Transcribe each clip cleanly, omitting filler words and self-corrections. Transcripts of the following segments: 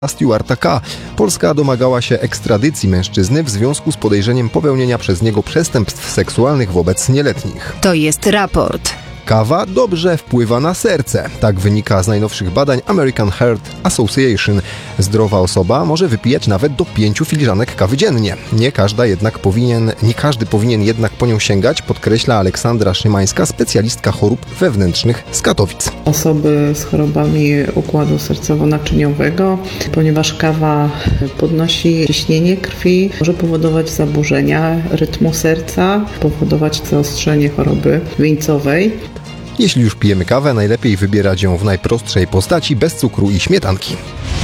Stuarta K. Polska domagała się ekstradycji mężczyzny w związku z podejrzeniem popełnienia przez niego przestępstw seksualnych wobec nieletnich. To jest raport. Kawa dobrze wpływa na serce. Tak wynika z najnowszych badań American Heart Association. Zdrowa osoba może wypijać nawet do 5 filiżanek kawy dziennie. Nie każdy powinien jednak po nią sięgać, podkreśla Aleksandra Szymańska, specjalistka chorób wewnętrznych z Katowic. Osoby z chorobami układu sercowo-naczyniowego, ponieważ kawa podnosi ciśnienie krwi, może powodować zaburzenia rytmu serca, powodować zaostrzenie choroby wieńcowej. Jeśli już pijemy kawę, najlepiej wybierać ją w najprostszej postaci, bez cukru i śmietanki.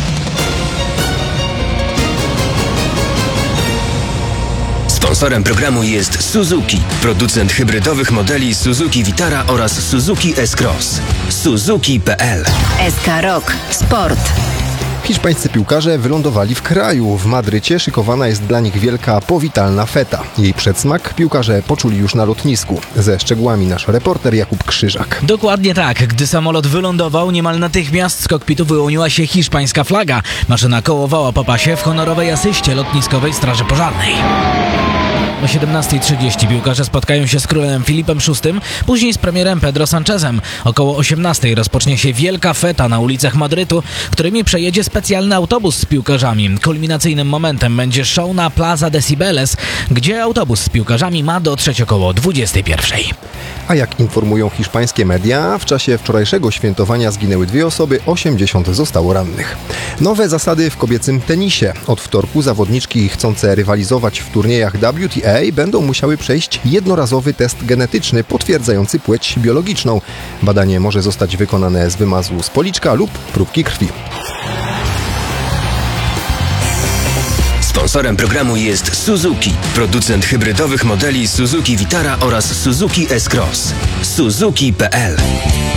Sponsorem programu jest Suzuki, producent hybrydowych modeli Suzuki Vitara oraz Suzuki S-Cross. Suzuki.pl. SK Rock. Sport. Hiszpańscy piłkarze wylądowali w kraju. W Madrycie szykowana jest dla nich wielka powitalna feta. Jej przedsmak piłkarze poczuli już na lotnisku. Ze szczegółami nasz reporter Jakub Krzyżak. Dokładnie tak. Gdy samolot wylądował, niemal natychmiast z kokpitu wyłoniła się hiszpańska flaga. Maszyna kołowała po pasie w honorowej asyście lotniskowej Straży Pożarnej. O 17:30 piłkarze spotkają się z królem Filipem VI, później z premierem Pedro Sanchezem. Około 18:00 rozpocznie się wielka feta na ulicach Madrytu, którymi przejedzie specjalny autobus z piłkarzami. Kulminacyjnym momentem będzie show na Plaza de Cibeles, gdzie autobus z piłkarzami ma dotrzeć około 21:00. A jak informują hiszpańskie media, w czasie wczorajszego świętowania zginęły 2 osoby, 80 zostało rannych. Nowe zasady w kobiecym tenisie. Od wtorku zawodniczki chcące rywalizować w turniejach WTA będą musiały przejść jednorazowy test genetyczny potwierdzający płeć biologiczną. Badanie może zostać wykonane z wymazu z policzka lub próbki krwi. Sponsorem programu jest Suzuki, producent hybrydowych modeli Suzuki Vitara oraz Suzuki S-Cross. Suzuki.pl.